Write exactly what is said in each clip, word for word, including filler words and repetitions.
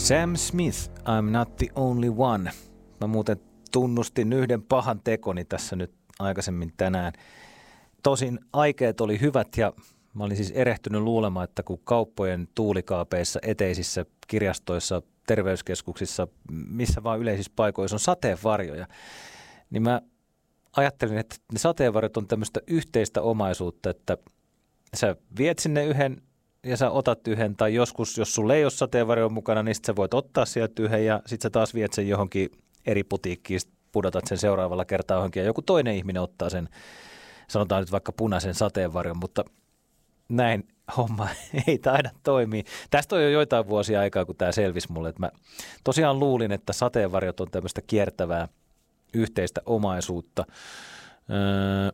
Sam Smith, I'm not the only one. Mä muuten tunnustin yhden pahan tekoni tässä nyt aikaisemmin tänään. Tosin aikeet oli hyvät ja mä olin siis erehtynyt luulemaan, että kun kauppojen tuulikaapeissa, eteisissä, kirjastoissa, terveyskeskuksissa, missä vaan yleisissä paikoissa on sateenvarjoja, niin mä ajattelin, että ne sateenvarjot on tämmöistä yhteistä omaisuutta, että sä viet sinne yhden ja sä otat yhden, tai joskus, jos sulla ei ole sateenvarjo mukana, niin sit sä voit ottaa sieltä yhden ja sit sä taas viet sen johonkin eri putiikkiin, sit pudotat sen seuraavalla kertaa johonkin ja joku toinen ihminen ottaa sen, sanotaan nyt vaikka punaisen sateenvarjon, mutta näin homma ei taida toimia. Tästä on jo joitain vuosia aikaa, kun tämä selvisi mulle, että mä tosiaan luulin, että sateenvarjot on tämmöistä kiertävää yhteistä omaisuutta. Öö,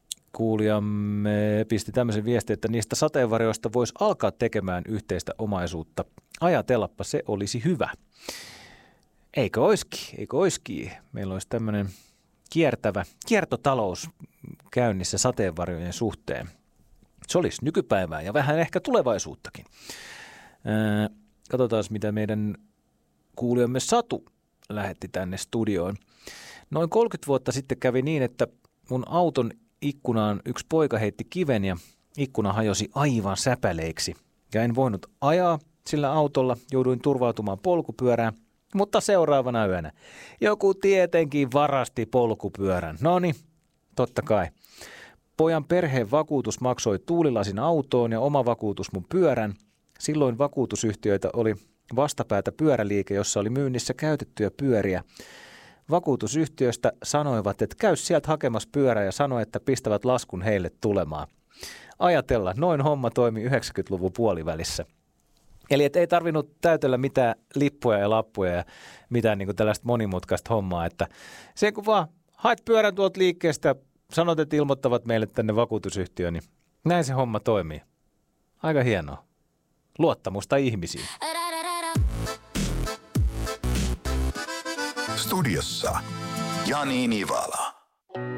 kuulijamme pisti tämmöisen viestin, että niistä sateenvarjoista voisi alkaa tekemään yhteistä omaisuutta. Ajatellappa, se olisi hyvä. Eikö oiski? Eikö oiski? Meillä olisi tämmöinen kiertävä kiertotalous käynnissä sateenvarjojen suhteen. Se olisi nykypäivää ja vähän ehkä tulevaisuuttakin. Ää, katsotaan, mitä meidän kuulijamme Satu lähetti tänne studioon. Noin kolmekymmentä vuotta sitten kävi niin, että mun auton ikkunaan yksi poika heitti kiven ja ikkuna hajosi aivan säpäleiksi. Ja en voinut ajaa sillä autolla, jouduin turvautumaan polkupyörään, mutta seuraavana yönä joku tietenkin varasti polkupyörän. Noniin, totta kai. Pojan perheen vakuutus maksoi tuulilasin autoon ja oma vakuutus mun pyörän. Silloin vakuutusyhtiöitä oli vastapäätä pyöräliike, jossa oli myynnissä käytettyjä pyöriä. Vakuutusyhtiöstä sanoivat, että käy sieltä hakemassa pyörä ja sanoi, että pistävät laskun heille tulemaan. Ajatella, noin homma toimi yhdeksänkymmentäluvun puolivälissä. Eli et ei tarvinnut täytellä mitään lippuja ja lappuja ja mitään niin kuin tällaista monimutkaista hommaa, että se kun vaan haet pyörän tuolta liikkeestä, sanot, että ilmoittavat meille tänne vakuutusyhtiöön, niin näin se homma toimii. Aika hienoa. Luottamusta ihmisiin. Studiossa Jani Nivala.